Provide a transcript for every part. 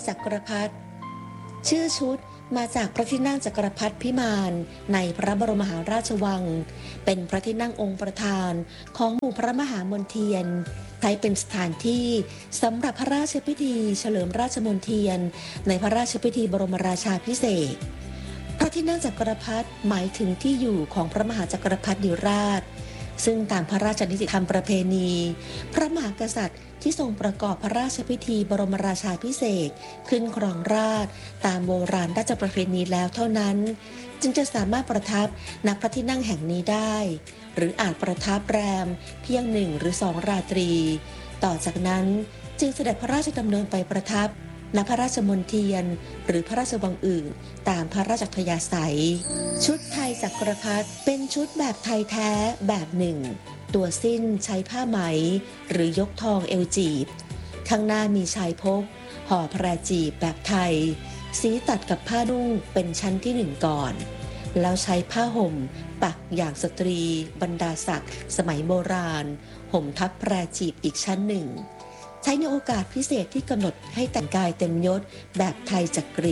จักรพรรดิชื่อชุดมาจากพระที่นั่งจักรพรรดิพิมานในพระบรมมหาราชวังเป็นพระที่นั่งองค์ประธานของหมู่พระมหามณฑียนใช้เป็นสถานที่สำหรับพระราชพิธีเฉลิมราชมณฑียนในพระราชพิธีบรมราชาภิเษกพระที่นั่งจักรพรรดิหมายถึงที่อยู่ของพระมหาจักรพรรดิราชซึ่งตามพระราชนิติธรรมประเพณีพระมหากษัตริย์ที่ทรงประกอบพระราชพิธีบรมราชาภิเษกขึ้นครองราชย์ตามโบราณราชประเพณีแล้วเท่านั้นจึงจะสามารถประทับณพระที่นั่งแห่งนี้ได้หรืออาจประทับแรมเพียง1 หรือ 2 ราตรีต่อจากนั้นจึงเสด็จพระราชดำเนินไปประทับณพระราชมณฑียนหรือพระราชวังอื่นตามพระราชอัธยาศัยชุดไทยจักรพรรดิเป็นชุดแบบไทยแท้แบบหนึ่งตัวสิ้นใช้ผ้าไหมหรือยกทองเอวจีบข้างหน้ามีชายพกห่อแพรจีบแบบไทยสีตัดกับผ้านุ่งเป็นชั้นที่1ก่อนแล้วใช้ผ้าห่มปักอย่างสตรีบรรดาศักดิ์สมัยโบราณห่มทับแพรจีบอีกชั้นหนึ่งใช้ในโอกาสพิเศษที่กำหนดให้แต่งกายเต็มยศแบบไทยจักรี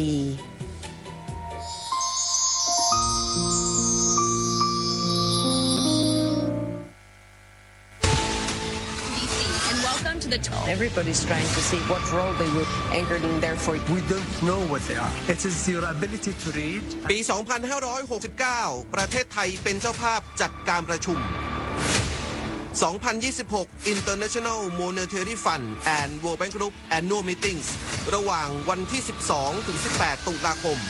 Everybody's trying to see what role they will anchored in there for. We don't know what they are. It is your ability to read. ปี 2569 ประเทศไทยเป็นเจ้าภาพจัดการประชุม 2026 International Monetary Fund and World Bank Group Annual Meetings ระหว่างวันที่ 12-18 ตุลาคม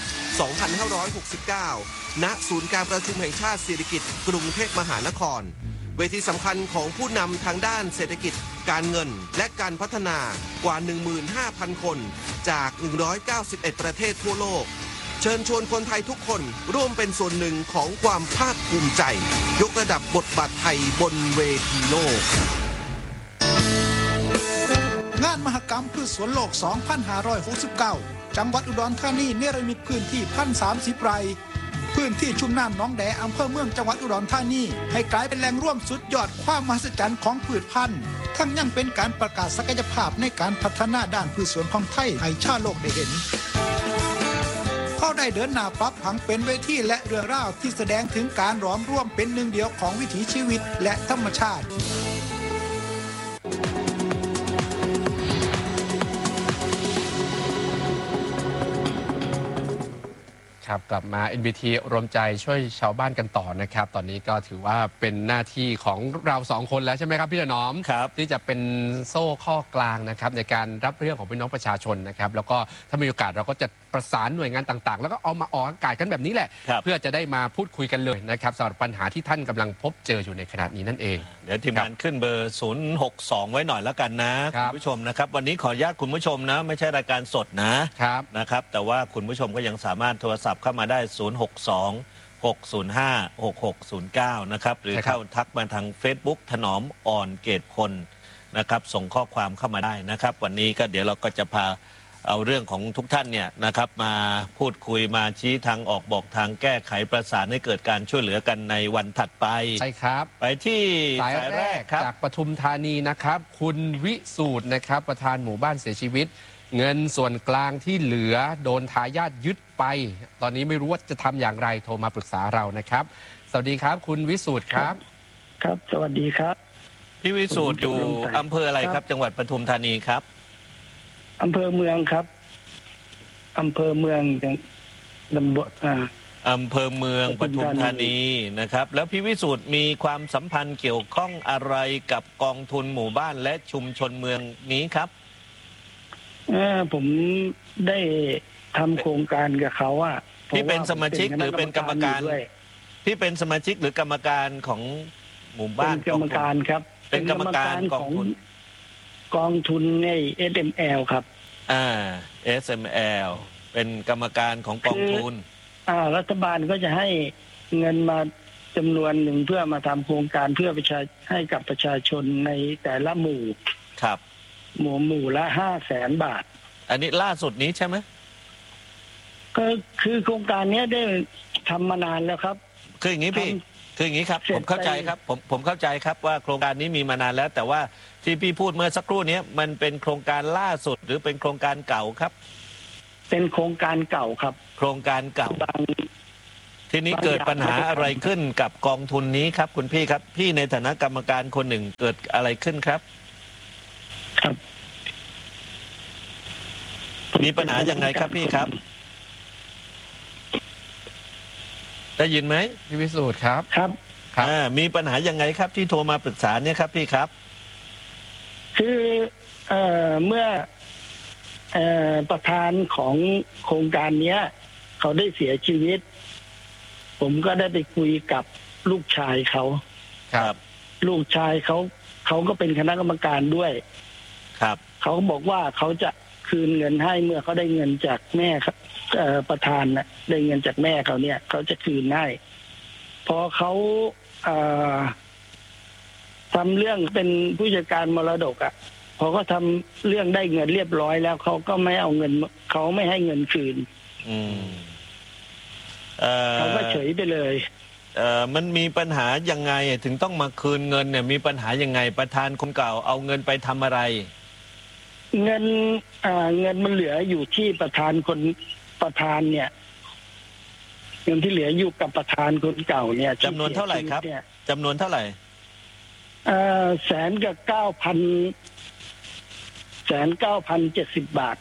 2569 ณ ศูนย์การประชุมแห่งชาติสิริกิติ์กรุงเทพมหานครเวทีสำคัญของผู้นำทางด้านเศรษฐกิจการเงินและการพัฒนากว่า 15,000 คนจาก 191 ประเทศทั่วโลกเชิญชวนคนไทยทุกคนร่วมเป็นส่วนหนึ่งของความภาคภูมิใจยกระดับบทบาทไทยบนเวทีโลกงานมหกรรมพืชสวนโลก 2569 จังหวัดอุดรธานีเนรมิตพื้นที่ 1,030 ไร่พื้นที่ชุ่มน้ำหนองแดอำเภอเมืองจังหวัดอุดรธานีให้กลายเป็นแหล่งร่วมสุดยอดความมหัศจรรย์ของพืชพันธุ์ทั้งยังเป็นการประกาศศักยภาพในการพัฒนาด้านพืชสวนของไทยให้ชาวโลกได้เห็นเขาได้เดินหน้าปรับผังเป็นเวทีและเรื่องราวที่แสดงถึงการหลอมร่วมเป็นหนึ่งเดียวของวิถีชีวิตและธรรมชาติครับกลับมา NBT รวมใจช่วยชาวบ้านกันต่อนะครับตอนนี้ก็ถือว่าเป็นหน้าที่ของเรา2คนแล้วใช่ไหมครับพี่ถนอมที่จะเป็นโซ่ข้อกลางนะครับในการรับเรื่องของพี่น้องประชาชนนะครับแล้วก็ถ้ามีโอกาสเราก็จะประสานหน่วยงานต่างๆแล้วก็เอามาออกอากาศกันแบบนี้แหละเพื่อจะได้มาพูดคุยกันเลยนะครับสำหรับปัญหาที่ท่านกำลังพบเจออยู่ในขณะนี้นั่นเองเดี๋ยวทีมงานขึ้นเบอร์062ไว้หน่อยแล้วกันนะคุณผู้ชมนะครับวันนี้ขออนุญาตคุณผู้ชมนะไม่ใช่รายการสดนะครับแต่ว่าคุณผู้ชมก็ยังสามารถโทรศัพท์เข้ามาได้062-605-6609นะครับหรือเข้าทักมาทาง Facebook ถนอมอ่อนเกตพลนะครับส่งข้อความเข้ามาได้นะครับวันนี้ก็เดี๋ยวเราก็จะพาเอาเรื่องของทุกท่านเนี่ยนะครับมาพูดคุยมาชี้ทางออกบอกทางแก้ไขประสานให้เกิดการช่วยเหลือกันในวันถัดไปใช่ครับไปที่สายแรกจากปทุมธานีนะครับคุณวิสูตรนะครับประธานหมู่บ้านเสียชีวิตเงินส่วนกลางที่เหลือโดนทายาทยึดไปตอนนี้ไม่รู้ว่าจะทำอย่างไรโทรมาปรึกษาเรานะครับสวัสดีครับคุณวิสูตรครับครับสวัสดีครับพี่วิสูตรอยู่อำเภออะไรครับจังหวัดปทุมธานีครับอำเภอเมืองครับอำเภอเมืองตำบลอำเภอเมืองปทุมธานีนะครับแล้วพี่วิสูตรมีความสัมพันธ์เกี่ยวข้องอะไรกับกองทุนหมู่บ้านและชุมชนเมืองนี้ครับผมได้ทำโครงการกับเขาพี่เป็นสมาชิกหรือเป็นกรรมการพี่เป็นสมาชิกหรือกรรมการของหมู่บ้านกรรมการครับเป็นกรรมการกองทุนใน SML ครับ SML เป็นกรรมการของกองทุนรัฐบาลก็จะให้เงินมาจำนวนหนึ่งเพื่อมาทำโครงการเพื่อให้กับประชาชนในแต่ละหมู่ครับหมู่ละ500,000 บาทอันนี้ล่าสุดนี้ใช่ไหมก็คือโครงการนี้ได้ทำมานานแล้วครับคืออย่างนี้พี่คืออย่างนี้ครับผมเข้าใจครับผมเข้าใจครับว่าโครงการนี้มีมานานแล้วแต่ว่าที่พี่พูดเมื่อสักครู่นี้มันเป็นโครงการล่าสุดหรือเป็นโครงการเก่าครับเป็นโครงการเก่าครับโครงการเก่าบางทีนี้เกิดปัญหาอะไรขึ้นกับกองทุนนี้ครับคุณพี่ครับ พี่ในฐานะกรรมการคนหนึ่งเกิดอะไรขึ้นครับครับมีปัญหาอย่างไรครับพี่ครับ ได้ยินไหมพี่วิสูตรครับครับครับมีปัญหายังไงครับที่โทรมาปรึกษาเนี่ยครับพี่ครับคือเมื่อประธานของโครงการเนี้ย เขาได้เสียชีวิต ผมก็ได้ไปคุยกับลูกชายเขาครับลูกชายเขาก็เป็นคณะกรรมการด้วยครับเขาบอกว่าเขาจะคืนเงินให้เมื่อเขาได้เงินจากแม่ครับประธานน่ะได้เงินจากแม่เขาเนี่ยเขาจะคืนให้พอเขาทำเรื่องเป็นผู้จัดการมรดกอ่ะพอเขาทำเรื่องได้เงินเรียบร้อยแล้วเขาก็ไม่เอาเงินเขาไม่ให้เงินคืนเขาก็เฉยไปเลยมันมีปัญหายังไงถึงต้องมาคืนเงินเนี่ยมีปัญหายังไงประธานคนเก่าเอาเงินไปทำอะไรเงินมันเหลืออยู่ที่ประธานเนี่ยเงินที่เหลืออยู่กับประธานคนเก่าเนี่ยจำนวนเท่าไหร่ครับจำนวนเท่าไหร่ 100,970 บาท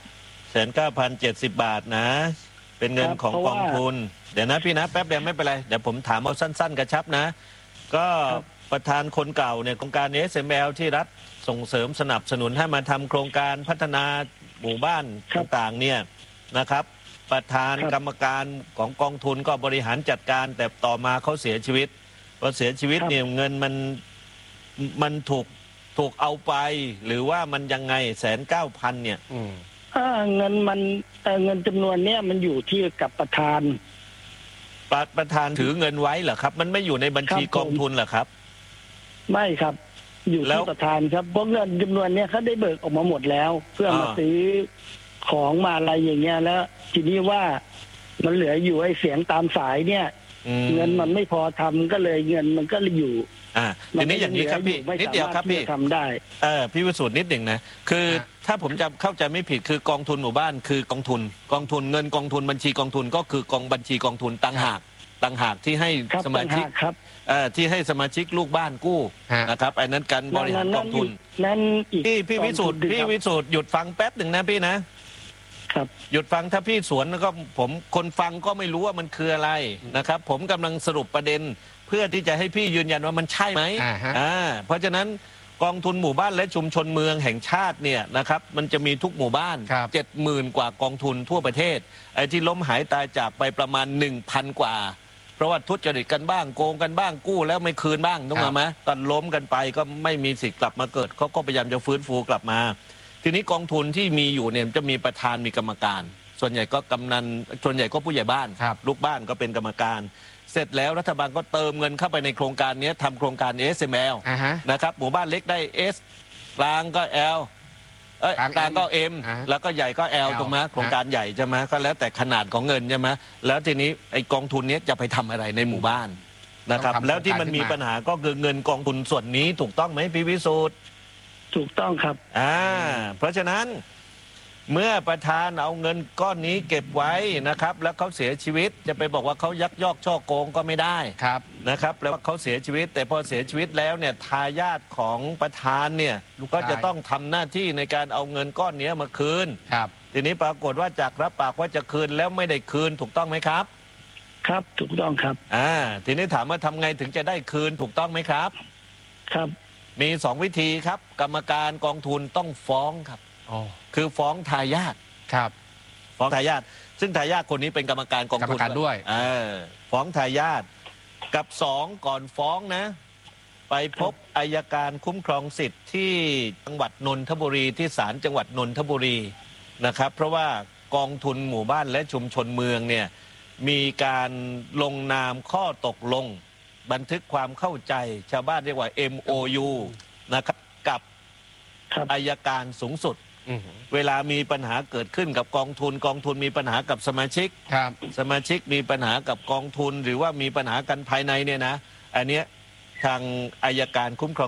1,970 บาทนะเป็นเงินของกองทุนเดี๋ยวนะพี่นะแป๊บเดียวไม่เป็นไรเดี๋ยวผมถามเอาสั้นๆกระชับนะก็ประธานคนเก่าเนี่ยโครงการ SML ที่รัฐส่งเสริมสนับสนุนให้มาทำโครงการพัฒนาหมู่บ้านต่างๆเนี่ยนะครับประธานกรรมการของกองทุนก็บริหารจัดการแต่ต่อมาเขาเสียชีวิตพอเสียชีวิตเนี่ยเงินมันถูกเอาไปหรือว่ามันยังไง190,000เนี่ยเงินจำนวนเนี้ยมันอยู่ที่กับประธานถือเงินไว้เหรอครับมันไม่อยู่ในบัญชีกองทุนเหรอครับไม่ครับอยู่ที่ประธานครับเพราะเงินจำนวนเนี้ยเขาได้เบิกออกมาหมดแล้วเพื่อมาซื้อของมาอะไรอย่างเงี้ยแล้วทีนี้ว่ามันเหลืออยู่ไอ้เสียงตามสายเนี่ยเงินมันไม่พอทำก็เลยเงินมันก็เลยอยู่ทีนี้อย่างนี้ครับพี่นิดเดียวครับพี่ทำได้พี่วิสุทธิ์นิดหนึ่งนะคือถ้าผมจะเข้าใจไม่ผิดคือกองทุนหมู่บ้านคือกองทุนเงินกองทุนบัญชีกองทุนก็คือกองบัญชีกองทุนต่างหากที่ให้สมาชิกที่ให้สมาชิกลูกบ้านกู้นะครับไอ้นั้นการบริหารกองทุนนั้นพี่วิสุทธิ์หยุดฟังแป๊บหนึ่งนะพี่นะครับหยุดฟังถ้าพี่สวนแล้วก็ผมคนฟังก็ไม่รู้ว่ามันคืออะไรนะครับผมกำลังสรุปประเด็นเพื่อที่จะให้พี่ยืนยันว่ามันใช่ไหมเพราะฉะนั้นกองทุนหมู่บ้านและชุมชนเมืองแห่งชาติเนี่ยนะครับมันจะมีทุกหมู่บ้าน 70,000 กว่ากองทุนทั่วประเทศไอ้ที่ล้มหายตายจากไปประมาณ 1,000 กว่าเพราะว่าทุจริตกันบ้างโกงกันบ้างกู้แล้วไม่คืนบ้างต้องมาไหมตอนล้มกันไปก็ไม่มีสิทธิ์กลับมาเกิดเขาก็พยายามจะฟื้นฟูกลับมาทีนี้กองทุนที่มีอยู่เนี่ยจะมีประธานมีกรรมการส่วนใหญ่ก็กำนันส่วนใหญ่ก็ผู้ใหญ่บ้านลูกบ้านก็เป็นกรรมการเสร็จแล้วรัฐบาลก็เติมเงินเข้าไปในโครงการนี้ทำโครงการ SML นะครับหมู่บ้านเล็กได้ S กลางก็ L กลางก็ M แล้วก็ใหญ่ก็ L ตรงนั้นโครงการใหญ่ใช่ไหมก็แล้วแต่ขนาดของเงินใช่ไหมแล้วทีนี้ไอ้กองทุนนี้จะไปทำอะไรในหมู่บ้านนะครับแล้วที่มันมีปัญหาก็คือเงินกองทุนส่วนนี้ถูกต้องไหมพี่วิสุทธิ์ถูกต้องครับเพราะฉะนั้นเมื่อประธานเอาเงินก้อนนี้เก็บไว้นะครับแล้วเขาเสียชีวิตจะไปบอกว่าเขายักยอกช่อโกงก็ไม่ได้นะครับแล้วเขาเสียชีวิตแต่พอเสียชีวิตแล้วเนี่ยทายาทของประธานเนี่ยก็จะต้องทำหน้าที่ในการเอาเงินก้อนนี้มาคืนทีนี้ปรากฏว่าจากรับปากว่าจะคืนแล้วไม่ได้คืนถูกต้องไหมครับครับถูกต้องครับทีนี้ถามว่าทำไงถึงจะได้คืนถูกต้องไหมครับครับมี2 วิธีครับกรรมการกองทุนต้องฟ้องครับคือฟ้องทายาทฟ้องทายาทซึ่งทายาทคนนี้เป็นกรรมการกองทุนด้วยฟ้องทายาทกับ2ก่อนฟ้องนะไปพบอัยการคุ้มครองสิทธิ์ที่จังหวัดนนทบุรีที่ศาลจังหวัดนนทบุรีนะครับเพราะว่ากองทุนหมู่บ้านและชุมชนเมืองเนี่ยมีการลงนามข้อตกลงบันทึกความเข้าใจชาวบ้านเรียกว่า MOU นะครับกับอัยการสูงสุดเวลามีปัญหาเกิดขึ้นกับกองทุนมีปัญหากับสมาชิกสมาชิกมีปัญหากับกองทุนหรือว่ามีปัญหากันภายในเนี่ยนะอันเนี้ยทางอัยการคุ้มครองสิทธิ์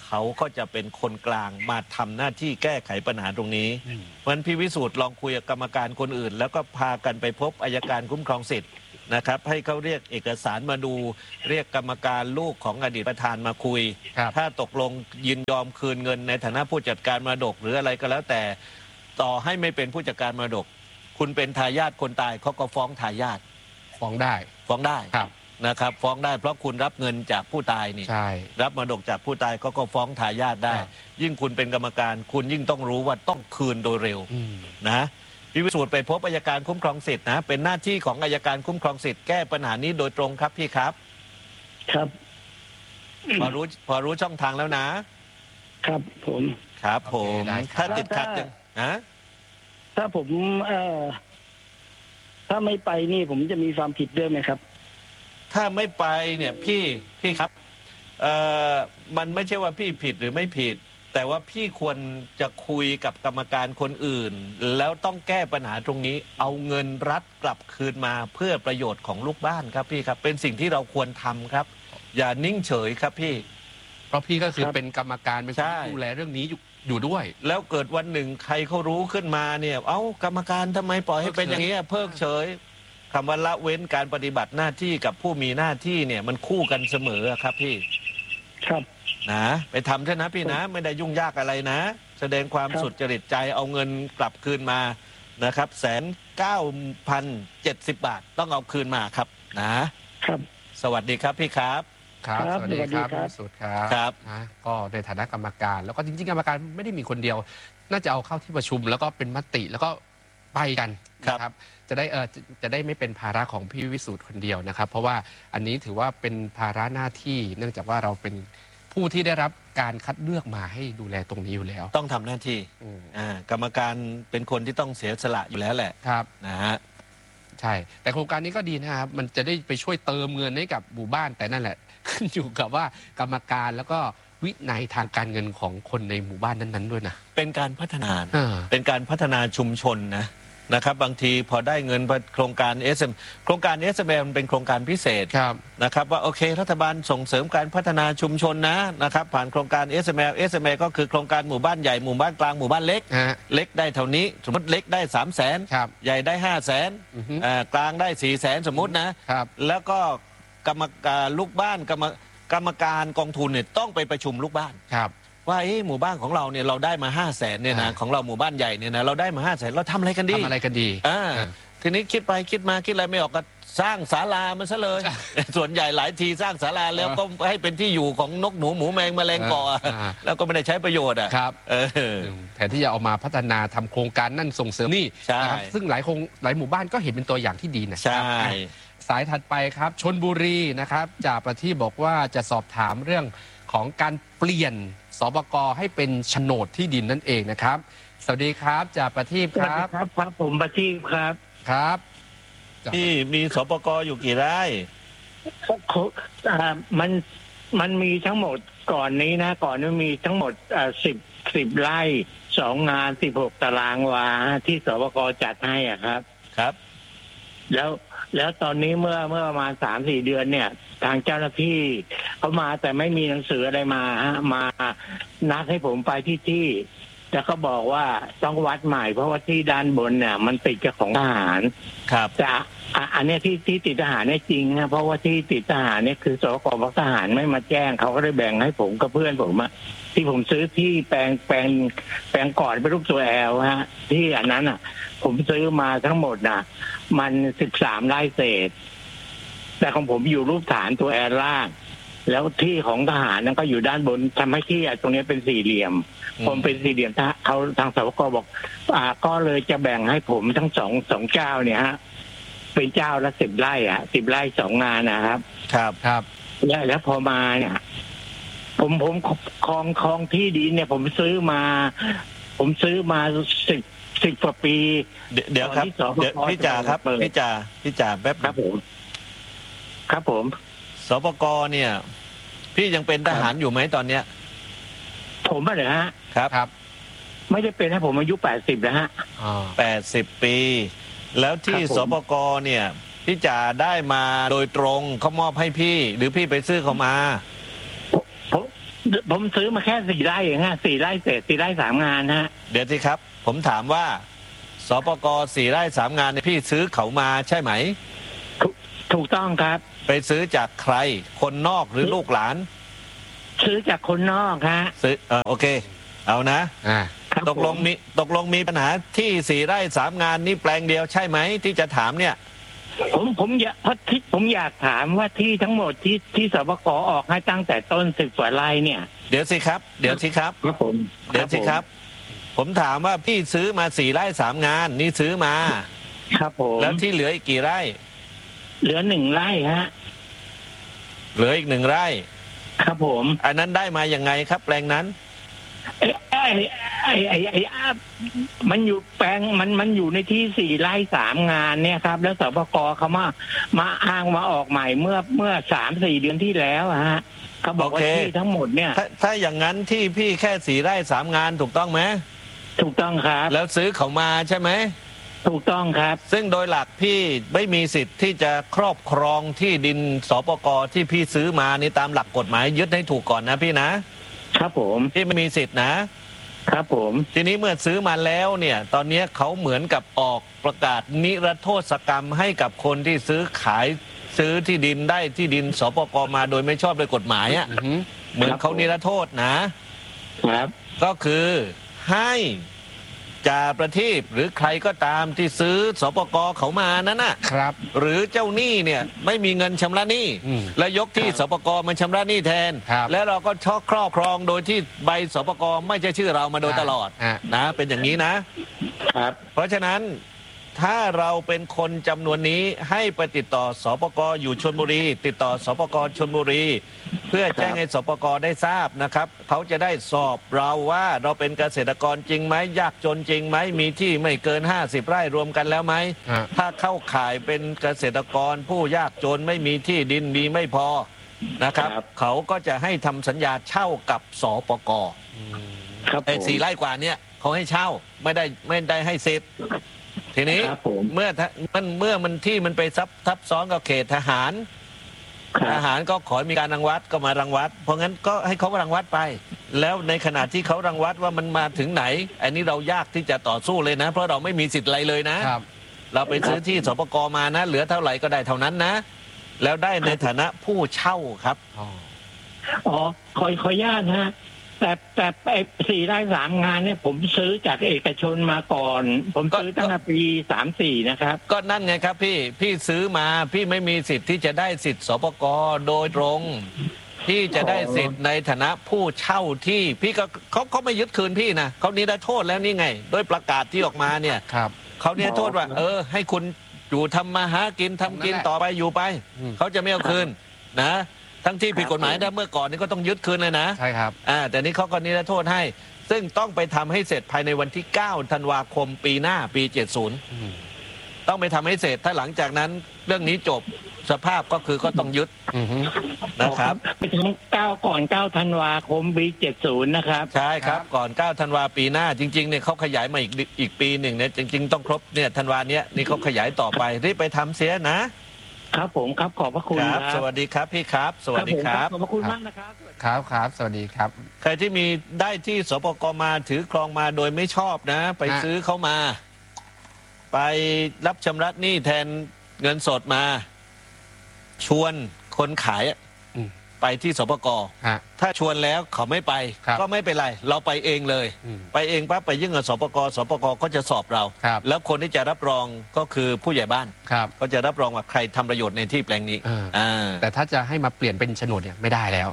เขาก็จะเป็นคนกลางมาทำหน้าที่แก้ไขปัญหาตรงนี้เพราะฉะนั้นพี่วิสูตรลองคุยกับกรรมการคนอื่นแล้วก็พากันไปพบอัยการคุ้มครองสิทธิ์นะครับให้เขาเรียกเอกสารมาดูเรียกกรรมการลูกของอดีตประธานมาคุยถ้าตกลงยินยอมคืนเงินในฐานะผู้จัดการมรดกหรืออะไรก็แล้วแต่ต่อให้ไม่เป็นผู้จัดการมรดกคุณเป็นทายาทคนตายเขาก็ฟ้องทายาทฟ้องได้นะครับฟ้องได้เพราะคุณรับเงินจากผู้ตายนี่รับมรดกจากผู้ตายก็ฟ้องทายาทได้ยิ่งคุณเป็นกรรมการคุณยิ่งต้องรู้ว่าต้องคืนโดยเร็วนะพี่วิสูตรไปพบอัยการคุ้มครองสิทธินะเป็นหน้าที่ของอัยการคุ้มครองสิทธิ์แก้ปัญหานี้โดยตรงครับพี่ครับครับพอรู้ช่องทางแล้วนะครับผมถ้าติดขัดนะถ้าผมถ้าไม่ไปนี่ผมจะมีความผิดด้วยไหมครับถ้าไม่ไปเนี่ยพี่ครับมันไม่ใช่ว่าพี่ผิดหรือไม่ผิดแต่ว่าพี่ควรจะคุยกับกรรมการคนอื่นแล้วต้องแก้ปัญหาตรงนี้เอาเงินรัฐกลับคืนมาเพื่อประโยชน์ของลูกบ้านครับพี่ครับเป็นสิ่งที่เราควรทำครับอย่านิ่งเฉยครับพี่เพราะพี่ก็คือเป็นกรรมการเป็นผู้ดูแลเรื่องนี้อยู่ด้วยแล้วเกิดวันหนึ่งใครเขารู้ขึ้นมาเนี่ยกรรมการทำไมปล่อยให้เป็นอย่างนี้เพิกเฉยคำว่าละเว้นการปฏิบัติหน้าที่กับผู้มีหน้าที่เนี่ยมันคู่กันเสมอครับพี่ครับนะไปทำเถอะนะพี่นะไม่ได้ยุ่งยากอะไรนะแสดงความสุจริตใจเอาเงินกลับคืนมานะครับ1,970 บาทต้องเอาคืนมาครับนะครับสวัสดีครับพี่ครับครับสวัสดีครับพี่สุดครับก็ในฐานะกรรมการแล้วก็จริงๆกรรมการไม่ได้มีคนเดียวน่าจะเอาเข้าที่ประชุมแล้วก็เป็นมติแล้วก็ไปกันนะครับจะได้ไม่เป็นภาระของพี่วิสูตรคนเดียวนะครับเพราะว่าอันนี้ถือว่าเป็นภาระหน้าที่เนื่องจากว่าเราเป็นผู้ที่ได้รับการคัดเลือกมาให้ดูแลตรงนี้อยู่แล้วต้องทำหน้าที่กรรมการเป็นคนที่ต้องเสียสละอยู่แล้วแหละครับนะฮะใช่แต่โครงการนี้ก็ดีนะครับมันจะได้ไปช่วยเติมเงินให้กับหมู่บ้านแต่นั่นแหละขึ้นอยู่กับว่ากรรมการแล้วก็วินัยทางการเงินของคนในหมู่บ้านนั้นๆด้วยนะเป็นการพัฒนาเป็นการพัฒนาชุมชนนะครับบางทีพอได้เงินโครงการ โครงการ SML เป็นโครงการพิเศษนะครับว่าโอเครัฐบาลส่งเสริมการพัฒนาชุมชนนะครับผ่านโครงการ SML ก็คือโครงการหมู่บ้านใหญ่หมู่บ้านกลางหมู่บ้านเล็กเล็กได้เท่านี้สมมติเล็กได้300,000ใหญ่ได้500,000กลางได้400,000สมมตินะแล้วก็กรรมการลูกบ้านกรรมการกองทุนเนี่ยต้องไปประชุมลูกบ้านว่าหมู่บ้านของเราเนี่ยเราได้มา500,000เนี่ยนะของเราหมู่บ้านใหญ่เนี่ยนะเราได้มา500,000เราทำอะไรกันดีทีนี้คิดไปคิดมาคิดอะไรไม่ออกก็สร้างศาลามันซะเลยส่วนใหญ่หลายทีสร้างศาลาแล้วก็ให้เป็นที่อยู่ของนกหนูหมูแมงแมลงก่อแล้วก็ไม่ได้ใช้ประโยชน์ครับแทนที่จะเอามาพัฒนาทำโครงการนั่นส่งเสริมนี่นะครับซึ่งหลายหมู่บ้านก็เห็นเป็นตัวอย่างที่ดีนะใช่สายถัดไปครับชลบุรีนะครับจ่าประทีปบอกว่าจะสอบถามเรื่องของการเปลี่ยนสปก.ให้เป็นโฉนดที่ดินนั่นเองนะครับสวัสดีครับจ่าประทีปครับครับผมประทีปครับครับที่มีสปก.อยู่กี่ไร่มันมีทั้งหมดก่อนนี้นะก่อนนี้มีทั้งหมด10 ไร่2 งาน16 ตารางวาที่สปก.จัดให้อ่ะครับแล้วตอนนี้เมื่อประมาณ 3-4 เดือนเนี่ยทางเจ้าหน้าที่เขามาแต่ไม่มีหนังสืออะไรมามานัดให้ผมไปที่แล้วก็บอกว่าต้องวัดใหม่เพราะว่าที่ด้านบนเนี่ยมันติดกับของทหารครับจะอันนี้ที่ติดทหารเนี่ยจริงนะเพราะว่าที่ติดทหารเนี่ยคือสกปทหารไม่มาแจ้งเขาก็ได้แบ่งให้ผมกับเพื่อนผมที่ผมซื้อที่แปลงก่อนเป็นรูปตัวแอลที่อันนั้นผมซื้อมาทั้งหมดมัน13 ไร่เศษแต่ของผมอยู่รูปฐานตัวแอลล่างแล้วที่ของทหารนั้นก็อยู่ด้านบนทำให้ที่ตรงนี้เป็นสี่เหลี่ยมผมเป็นสี่เหลี่ยมเขาทางสปก.บอกก็เลยจะแบ่งให้ผมทั้งสองเจ้าเนี่ยเป็นเจ้าละ10 ไร่10 ไร่2 งานนะครับครับแล้วพอมาเนี่ยผมครองที่ดินเนี่ยผมซื้อมา10 กว่าปีเดี๋ยวครับพี่จ่าครับพี่จ่าแป๊บครับผมสปก.เนี่ยพี่ยังเป็นทหารอยู่ไหมตอนเนี้ยผมเหรอฮะครับไม่ได้เป็นนะผมอายุ80แล้วฮะ 80 ปีแล้วที่สปก.เนี่ยพี่จ่าได้มาโดยตรงเขามอบให้พี่หรือพี่ไปซื้อเขามาผมซื้อมาแค่4 ไร่เองฮะ4 ไร่เศษ4 ไร่ 3 งานฮะเดี๋ยวสิครับผมถามว่าสปก4 ไร่ 3 งานเนี่ยพี่ซื้อเขามาใช่ไหมถูกต้องครับไปซื้อจากใครคนนอกหรือลูกหลานซื้อจากคนนอกฮะซื้อโอเคเอานะตกลงมีปัญหาที่4 ไร่ 3 งานนี่แปลงเดียวใช่ไหมที่จะถามเนี่ยผมอยากถามว่าที่ทั้งหมดที่สปกออกให้ตั้งแต่ต้น10 กว่าไร่เนี่ยเดี๋ยวสิครับครับผมเดี๋ยวสิครับผมถามว่าพี่ซื้อมา4 ไร่ 3 งานนี่ซื้อมาครับผมแล้วที่เหลืออีกกี่ไร่เหลือ1 ไร่ฮะเหลืออีก1 ไร่ครับผมอันนั้นได้มาอย่างไงครับแปลงนั้นมันอยู่แปลงมันอยู่ในที่4 ไร่ 3 งานเนี่ยครับแล้วสปกเขามาอ้างมาออกใหม่เมื่อ 3-4 เดือนที่แล้วฮะเขาบอกว่าที่ทั้งหมดเนี่ยถ้าอย่างนั้นที่พี่แค่4 ไร่ 3 งานถูกต้องไหมถูกต้องครับแล้วซื้อเขามาใช่ไหมถูกต้องครับซึ่งโดยหลักพี่ไม่มีสิทธิ์ที่จะครอบครองที่ดินสปกที่พี่ซื้อมานี่ตามหลักกฎหมายยึดให้ถูกก่อนนะพี่นะครับผมพี่ไม่มีสิทธิ์นะครับผมทีนี้เมื่อซื้อมาแล้วเนี่ยตอนนี้เขาเหมือนกับออกประกาศนิรโทษกรรมให้กับคนที่ซื้อที่ดินได้ที่ดินสปกมาโดยไม่ชอบโดยกฎหมายอ่ะเหมือนเขานิรโทษนะครับก็คือให้จ่าประทีปหรือใครก็ตามที่ซื้อสปกเขามานั้นนะครับหรือเจ้าหนี้เนี่ยไม่มีเงินชำระหนี้แล้วยกที่สปกมาชำระหนี้แทนแล้วเราก็ครอบครองโดยที่ใบสปกไม่ใช่ชื่อเรามาโดยตลอดนะเป็นอย่างนี้นะครับเพราะฉะนั้นถ้าเราเป็นคนจำนวนนี้ให้ไปติดต่อสปกอยู่ชลบุรีติดต่อสปกชลบุรีเพื่อแจ้งให้สปกได้ทราบนะครับเขาจะได้สอบเราว่าเราเป็นเกษตรกรจริงไหมยากจนจริงไหมมีที่ไม่เกิน50 ไร่รวมกันแล้วไหมถ้าเข้าข่ายเป็นเกษตรกรผู้ยากจนไม่มีที่ดินดีไม่พอนะครับเขาก็จะให้ทำสัญญาเช่ากับสปกไอ้4 ไร่กว่านี้เขาให้เช่าไม่ได้ให้สิทธิ์ทีนี้เมื่อมันที่มันไปทับซ้อนกับเขตทหารก็ขอมีการรังวัดก็มารังวัดเพราะงั้นก็ให้เขารังวัดไปแล้วในขณะที่เขารังวัดว่ามันมาถึงไหนอันนี้เรายากที่จะต่อสู้เลยนะเพราะเราไม่มีสิทธิ์อะไรเลยนะเราไปซื้อที่สปกมานะเหลือเท่าไหร่ก็ได้เท่านั้นนะแล้วได้ในฐานะผู้เช่าครับขออนุญาตนะแต่4 ไร่ 3 งานเนี่ยผมซื้อจากเอกชนมาก่อนผมซื้อตั้งแต่ปี34นะครับก็นั่นไงครับพี่ซื้อมาพี่ไม่มีสิทธิ์ที่จะได้สิทธิ์สปกโดยตรงพี่จะได้สิทธิ์ในฐานะผู้เช่าที่พี่ก็เขาไม่ยึดคืนพี่นะเขานิรโทษแล้วนี่ไงโดยประกาศที่ออกมาเนี่ยเขานิรโทษว่าให้คุณอยู่ทำมาหากินทำกินต่อไปอยู่ไปเขาจะไม่เอาคืนนะทั้งที่ผิดกฎหมายนะเมื่อก่อนนี้ก็ต้องยึดคืนเลยนะใช่ครับแต่นี้เขาก็นิรโทษให้ซึ่งต้องไปทำให้เสร็จภายในวันที่9 ธันวาคมปีหน้าปี70ต้องไปทำให้เสร็จถ้าหลังจากนั้นเรื่องนี้จบสภาพก็คือก็ต้องยึดนะครับไปถึงก่อน9 ธันวาคมปี70นะครับใช่ครับก่อน9 ธันวาปีหน้าจริงๆเนี่ยเขาขยายมาอีกปีหนึ่งเนี่ยจริงๆต้องครบเนี่ยธันวาเนี้ยนี่เขาขยายต่อไปรีบไปทำเสียนะครับผมครับขอบพระคุณครับสวัสดีครับพี่ครับสวัสดีครับขอบพระคุณมากนะครับครับสวัสดีครับใครที่มีได้ที่สปกมาถือครองมาโดยไม่ชอบนะไปซื้อเขามาไปรับชำระหนี้แทนเงินสดมาชวนคนขายไปที่สปกถ้าชวนแล้วเขาไม่ไปก็ไม่เป็นไรเราไปเองเลยไปเองปั๊บไปยื่นกับสปกก็จะสอบเราแล้วคนที่จะรับรองก็คือผู้ใหญ่บ้านก็จะรับรองว่าใครทำประโยชน์ในที่แปลงนี้แต่ถ้าจะให้มาเปลี่ยนเป็นโฉนดเนี่ยไม่ได้แล้ว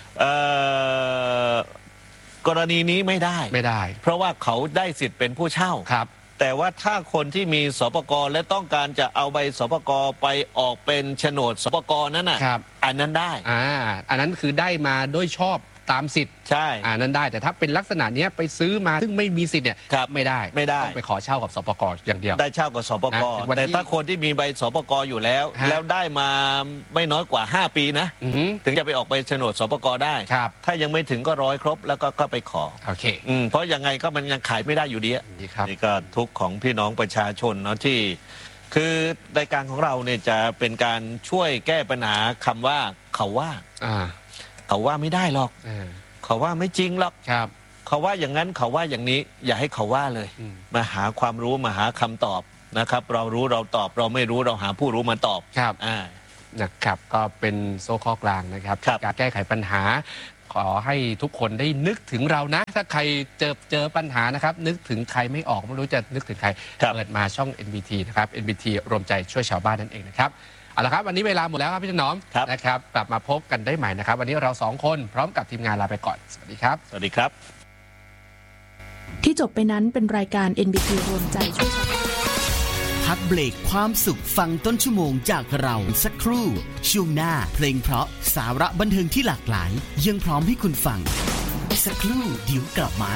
กรณีนี้ไม่ได้เพราะว่าเขาได้สิทธิ์เป็นผู้เช่าแต่ว่าถ้าคนที่มีสปกและต้องการจะเอาใบสปกไปออกเป็นโฉนดสปกนั้นน่ะอันนั้นได้อันนั้นคือได้มาด้วยชอบตามสิทธิ์ใช่นั้นได้แต่ถ้าเป็นลักษณะนี้ไปซื้อมาซึ่งไม่มีสิทธิ์เนี่ยไม่ได้ต้องไปขอเช่ากับสปกอย่างเดียวได้เช่ากับสปกแต่ถ้าคนที่มีใบสปกอยู่แล้วได้มาไม่น้อยกว่า5 ปีนะถึงจะไปออกใบโฉนดสปกได้ถ้ายังไม่ถึงก็100 ครบแล้วก็ไปขอโอเคเพราะยังไงก็มันยังขายไม่ได้อยู่ดีนี่ก็ทุกข์ของพี่น้องประชาชนเนาะที่คือรายการของเราเนี่ยจะเป็นการช่วยแก้ปัญหาคำว่าเขาว่าไม่ได้หรอกขเขาว่าไม่จริงหรอกเขาว่าอย่างนั้นเขาว่าอย่างนี้อย่าให้เขาว่าเลยมาหาความรู้มาหาคำตอบนะครับเรารู้เราตอบเราไม่รู้เราหาผู้รู้มาตอบนะครับก็เป็นโซ่ข้อกลางนะครับการแก้ไขปัญหาขอให้ทุกคนได้นึกถึงเรานะถ้าใครเจอปัญหานะครับนึกถึงใครไม่ออกไม่รู้จะนึกถึงใครเปิดมาช่อง NBT นะครับ NBT รวมใจช่วยชาวบ้านนั่นเองนะครับเอาละครับวันนี้เวลาหมดแล้วครับพี่ถนอมนะครับกลับมาพบกันได้ใหม่นะครับวันนี้เรา2คนพร้อมกับทีมงานลาไปก่อนสวัสดีครับสวัสดีครับที่จบไปนั้นเป็นรายการ NBT รวมใจช่วยชาวบ้านพักเบรกความสุขฟังต้นชั่วโมงจากเราสักครู่ช่วงหน้าเพลงเพราะสาระบันเทิงที่หลากหลายยังพร้อมให้คุณฟังสักครู่เดี๋ยวกลับมา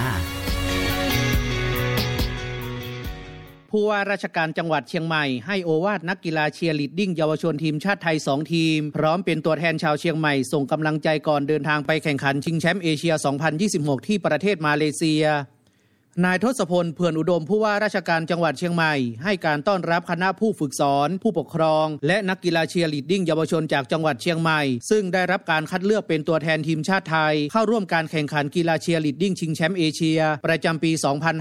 ผู้ว่าราชการจังหวัดเชียงใหม่ให้โอวาทนักกีฬาเชียร์ลีดดิ้งเยาวชนทีมชาติไทย2ทีมพร้อมเป็นตัวแทนชาวเชียงใหม่ส่งกำลังใจก่อนเดินทางไปแข่งขันชิงแชมป์เอเชีย 2026 ที่ประเทศมาเลเซียนายทศพลเผื่อนอุดมผู้ว่าราชการจังหวัดเชียงใหม่ให้การต้อนรับคณะผู้ฝึกสอนผู้ปกครองและนักกีฬาเชียร์ลีดดิ้งเยาวชนจากจังหวัดเชียงใหม่ซึ่งได้รับการคัดเลือกเป็นตัวแทนทีมชาติไทยเข้าร่วมการแข่งขันกีฬาเชียร์ลีดดิ้งชิงแชมป์เอเชียประจำปี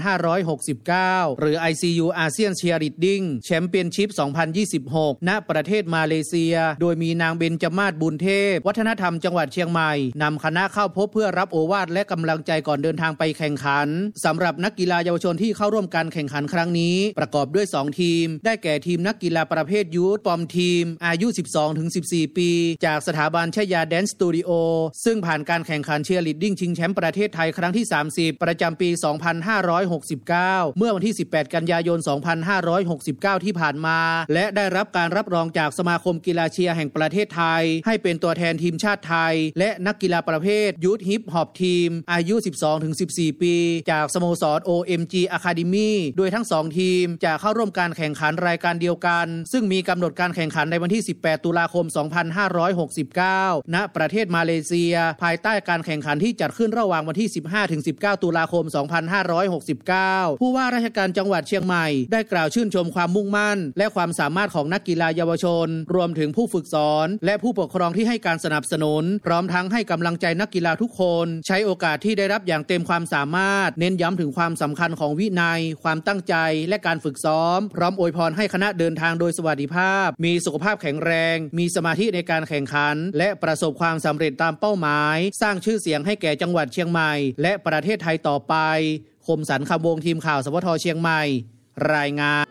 2569 หรือ ICU อาเซียนเชียร์ลีดดิ้งแชมเปี้ยนชิพ 2026 ณ ประเทศมาเลเซียโดยมีนางเบญจมาศบุญเทพวัฒนธรรมจังหวัดเชียงใหม่นำคณะเข้าพบเพื่อรับโอวาทและกำลังใจก่อนเดินทางไปแข่งขันสำหรับนักกีฬาเยาวชนที่เข้าร่วมการแข่งขันครั้งนี้ประกอบด้วย2ทีมได้แก่ทีมนักกีฬาประเภทยูทปอมทีมอายุ 12-14 ปีจากสถาบันชยาแดนซ์สตูดิโอซึ่งผ่านการแข่งขันเชียร์ลีดดิ้งชิงแชมป์ประเทศไทยครั้งที่30ประจำปี 2569 เมื่อวันที่18กันยายน 2569 ที่ผ่านมาและได้รับการรับรองจากสมาคมกีฬาเชียร์แห่งประเทศไทยให้เป็นตัวแทนทีมชาติไทยและนักกีฬาประเภทยูทฮิปฮอปทีมอายุ 12-14 ปีจากสโมสร OMG Academy โดยทั้ง2ทีมจะเข้าร่วมการแข่งขันรายการเดียวกันซึ่งมีกำหนดการแข่งขันในวันที่18ตุลาคม 2569 ณ ประเทศมาเลเซียภายใต้การแข่งขันที่จัดขึ้นระหว่างวันที่ 15-19 ตุลาคม 2569 ผู้ว่าราชการจังหวัดเชียงใหม่ได้กล่าวชื่นชมความมุ่งมั่นและความสามารถของนักกีฬาเยาวชนรวมถึงผู้ฝึกสอนและผู้ปกครองที่ให้การสนับสนุนพร้อมทั้งให้กำลังใจนักกีฬาทุกคนใช้โอกาสที่ได้รับอย่างเต็มความสามารถเน้นย้ำถึงความสำคัญของวินัยความตั้งใจและการฝึกซ้อมพร้อมอวยพรให้คณะเดินทางโดยสวัสดิภาพมีสุขภาพแข็งแรงมีสมาธิในการแข่งขันและประสบความสำเร็จตามเป้าหมายสร้างชื่อเสียงให้แก่จังหวัดเชียงใหม่และประเทศไทยต่อไปคมสันต์คำวงทีมข่าวสวทเชียงใหม่รายงาน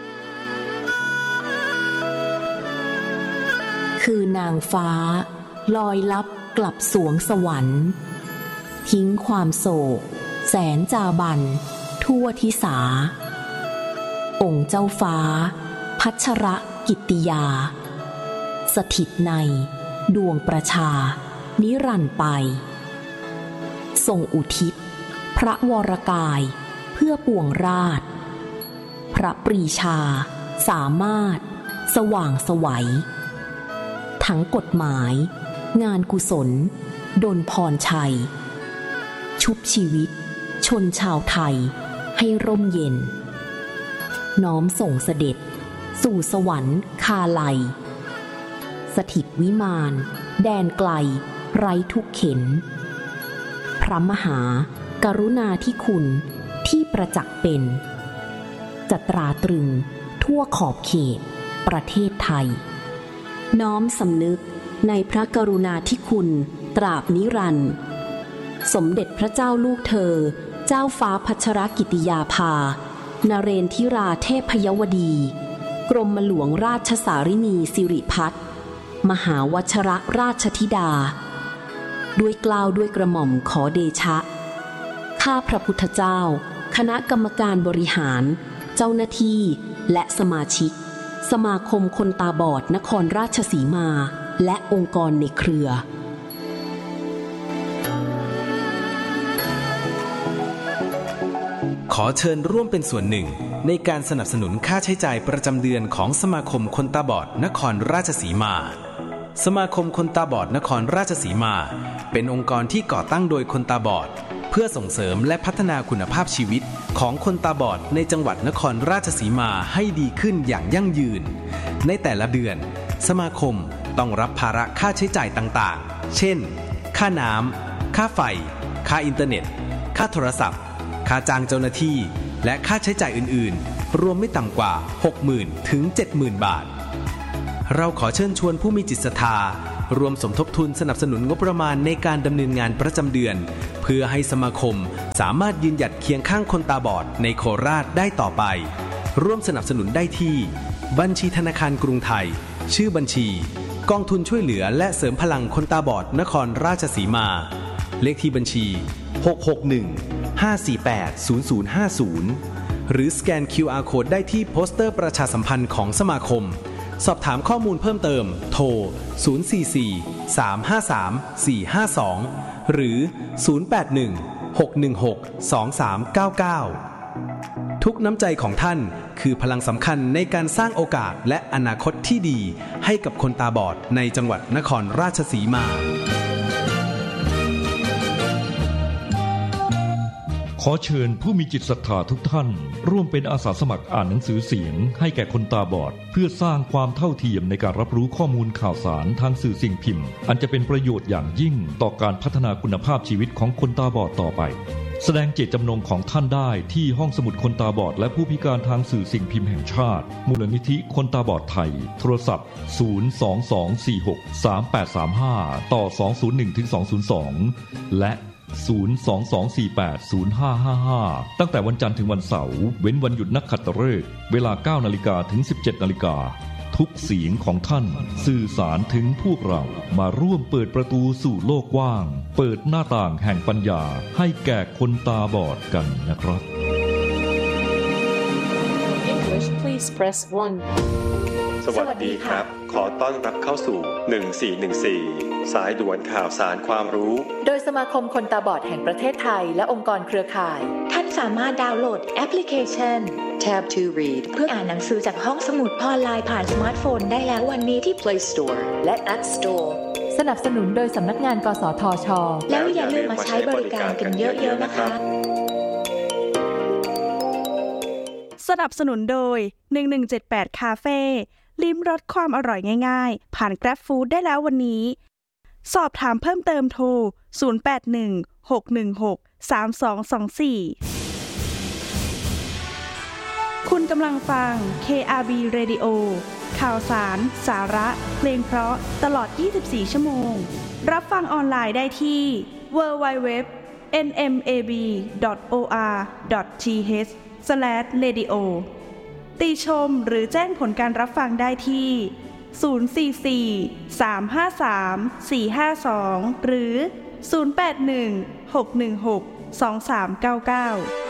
คือนางฟ้าลอยลับกลับสวงสวรรค์ทิ้งความโศกแสนจาบันทั่วทิสาองค์เจ้าฟ้าพัชรกิตติยาสถิตในดวงประชานิรันดร์ไปทรงอุทิศพระวรกายเพื่อปวงราชพระปรีชาสามารถสว่างไสวทั้งกฎหมายงานกุศลดลพรชัยชุบชีวิตชนชาวไทยให้ร่มเย็นน้อมส่งเสด็จสู่สวรรค์คาลัยสถิตวิมานแดนไกลไร้ทุกเข็ญพระมหากรุณาธิคุณที่ประจักษ์เป็นจะตราตรึงทั่วขอบเขตประเทศไทยน้อมสำนึกในพระกรุณาธิคุณตราบนิรันดร์สมเด็จพระเจ้าลูกเธอเจ้าฟ้าพัชรกิติยาภานเรนทิราเทพยวดีกรมหลวงราชสารินีสิริพัฒน์มหาวชรราชธิดาด้วยเกล้าด้วยกระหม่อมขอเดชะข้าพระพุทธเจ้าคณะกรรมการบริหารเจ้าหน้าที่และสมาชิกสมาคมคนตาบอดนครราชสีมาและองค์กรในเครือขอเชิญร่วมเป็นส่วนหนึ่งในการสนับสนุนค่าใช้จ่ายประจำเดือนของสมาคมคนตาบอดนครราชสีมาสมาคมคนตาบอดนครราชสีมาเป็นองค์กรที่ก่อตั้งโดยคนตาบอดเพื่อส่งเสริมและพัฒนาคุณภาพชีวิตของคนตาบอดในจังหวัดนครราชสีมาให้ดีขึ้นอย่างยั่งยืนในแต่ละเดือนสมาคมต้องรับภาระค่าใช้จ่ายต่างๆเช่นค่าน้ำค่าไฟค่าอินเทอร์เน็ตค่าโทรศัพท์ค่าจ้างเจ้าหน้าที่และค่าใช้จ่ายอื่นๆรวมไม่ต่ำกว่า 60,000 ถึง 70,000 บาทเราขอเชิญชวนผู้มีจิตศรัทธารวมสมทบทุนสนับสนุนงบประมาณในการดำเนินงานประจำเดือนเพื่อให้สมาคมสามารถยืนหยัดเคียงข้างคนตาบอดในโคราชได้ต่อไปร่วมสนับสนุนได้ที่บัญชีธนาคารกรุงไทยชื่อบัญชีกองทุนช่วยเหลือและเสริมพลังคนตาบอดนครราชสีมาเลขที่บัญชี661-548-0050หรือสแกน QR Code ได้ที่โปสเตอร์ประชาสัมพันธ์ของสมาคมสอบถามข้อมูลเพิ่มเติมโทร044-353-452หรือ081-616-2399ทุกน้ำใจของท่านคือพลังสำคัญในการสร้างโอกาสและอนาคตที่ดีให้กับคนตาบอดในจังหวัดนครราชสีมาขอเชิญผู้มีจิตศรัทธาทุกท่านร่วมเป็นอาสาสมัครอ่านหนังสือเสียงให้แก่คนตาบอดเพื่อสร้างความเท่าเทียมในการรับรู้ข้อมูลข่าวสารทางสื่อสิ่งพิมพ์อันจะเป็นประโยชน์อย่างยิ่งต่อการพัฒนาคุณภาพชีวิตของคนตาบอดต่อไปแสดงเจตจำนงของท่านได้ที่ห้องสมุดคนตาบอดและผู้พิการทางสื่อสิ่งพิมพ์แห่งชาติมูลนิธิคนตาบอดไทยโทรศัพท์022463835ต่อ201-202และ022480555ตั้งแต่วันจันทร์ถึงวันเสาร์เว้นวันหยุดนักขัตฤกษ์เวลา 9:00 นถึง 17:00 นทุกเสียงของท่านสื่อสารถึงพวกเรามาร่วมเปิดประตูสู่โลกกว้างเปิดหน้าต่างแห่งปัญญาให้แก่คนตาบอดกันนะครับ English please press 1 สวัสดีครับขอต้อนรับเข้าสู่1414สายด่วนข่าวสารความรู้โดยสมาคมคนตาบอดแห่งประเทศไทยและองค์กรเครือข่ายท่านสามารถดาวน์โหลดแอปพลิเคชัน Tab to Read เพื่ออ่านหนังสือจากห้องสมุดออนไลน์ผ่านสมาร์ทโฟนได้แล้ววันนี้ที่ Play Store และ App Store สนับสนุนโดยสำนักงานกสทช. แล้วอย่าลืมมาใช้บริการกันเยอะๆนะคะสนับสนุนโดย1178คาเฟ่ลิ้มรสความอร่อยง่ายๆผ่าน Grab Food ได้แล้ววันนี้สอบถามเพิ่มเติมโทร0816163224คุณกำลังฟัง KRB Radio ข่าวสารสาระเพลงเพราะตลอด24ชั่วโมงรับฟังออนไลน์ได้ที่ www.nmab.or.th/radio ติชมหรือแจ้งผลการรับฟังได้ที่044-353-452หรือ081-616-2399